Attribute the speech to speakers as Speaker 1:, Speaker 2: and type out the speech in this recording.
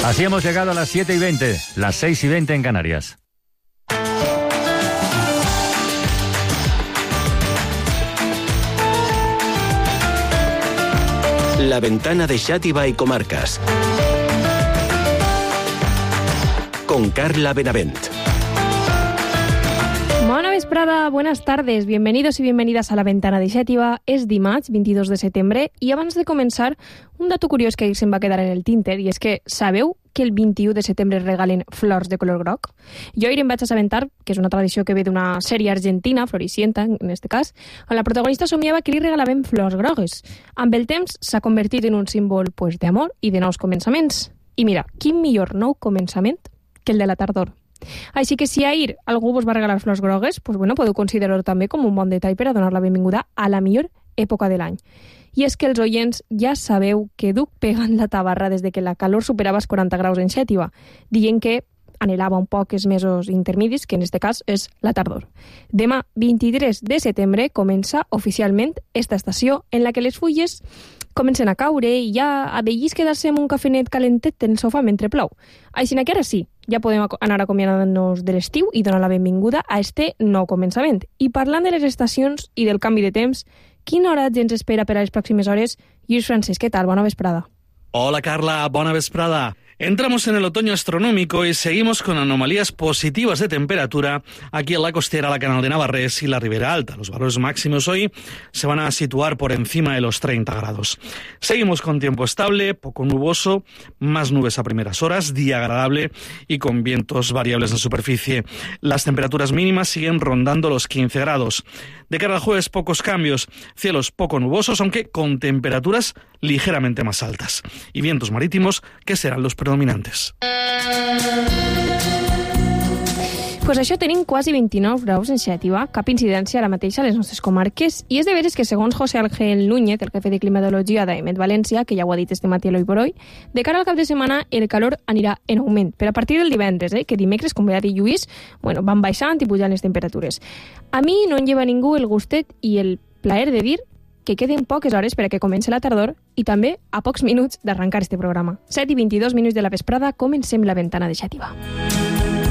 Speaker 1: Así hemos llegado a las 7:20, las 6:20 en Canarias.
Speaker 2: La ventana de Xàtiva y Comarcas. Con Carla Benavent.
Speaker 3: Bona vesprada, buenas tardes, bienvenidos y bienvenidas a la ventana de Xàtiva. És dimarts, 22 de setembre, i abans de començar, un dato curiós que ahir se'm va quedar en el Tinter, i és que sabeu que el 21 de setembre regalen flors de color groc? Jo ahir em vaig assabentar que és una tradició que ve d'una sèrie argentina, Floricienta, en este cas, on la protagonista somiava que li regalaven flors grogues. Amb el temps s'ha convertit en un símbol d'amor i de nous començaments. I mira, quin millor nou començament que el de la tardor. Així que si ahir algú vos va regalar flors grogues, podeu considerar-ho també com un bon detall per a donar la benvinguda a la millor època de l'any. I és que els oients ja sabeu que duc pegant la tabarra des de que la calor superava els 40 graus en Xàtiva, dient que anhelava un poc els mesos intermedis, que en este cas és la tardor. Demà, 23 de setembre, comença oficialment esta estació en la que les fulles comencen a caure i ja a vellis quedar-se amb un cafenet calentet en el sofà mentre plou. Així que ara sí, ja podem anar acomiadant-nos de l'estiu i donar la benvinguda a este nou començament. I parlant de les estacions i del canvi de temps, quin horatge ens espera per a les pròximes hores? Lluís Francesc, què tal? Bona vesprada.
Speaker 4: Hola Carla, bona vesprada. Entramos en el otoño astronómico y seguimos con anomalías positivas de temperatura aquí en la costera, la Canal de Navarrés y la Ribera Alta. Los valores máximos hoy se van a situar por encima de los 30 grados. Seguimos con tiempo estable, poco nuboso, más nubes a primeras horas, día agradable y con vientos variables en superficie. Las temperaturas mínimas siguen rondando los 15 grados. De cara al jueves, pocos cambios, cielos poco nubosos, aunque con temperaturas ligeramente más altas, y vientos marítimos que serán los predominantes.
Speaker 3: Pues això tenim quasi 29 graus en Xàtiva, cap incidència ara mateix a les nostres comarques, i és de veres que segons José Ángel Núñez, el jefe de climatologia d'AEMET València, que ja ho ha dit este matí a l'Hoy por Hoy, de cara al cap de setmana el calor anirà en augment, però a partir del divendres, que dimecres, com va dir Lluís, van baixant i pujant les temperatures. A mi no en lleva ningú el gustet i el plaer de dir que queden poques hores per a que comenci la tardor i també a pocs minuts d'arrencar este programa. 7:22 de la vesprada, comencem la ventana de Xàtiva.